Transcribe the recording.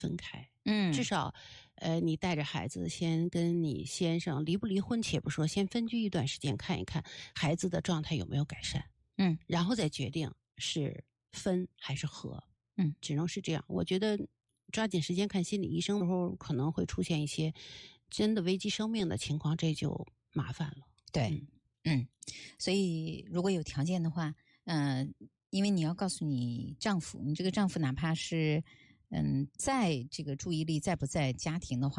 分开。至少你带着孩子先跟你先生离不离婚且不说，先分居一段时间，看一看孩子的状态有没有改善，然后再决定是分还是合，只能是这样。我觉得抓紧时间看心理医生的时候，可能会出现一些真的危及生命的情况，这就麻烦了。 对，所以如果有条件的话，因为你要告诉你丈夫，你这个丈夫哪怕是在这个注意力在不在家庭的话，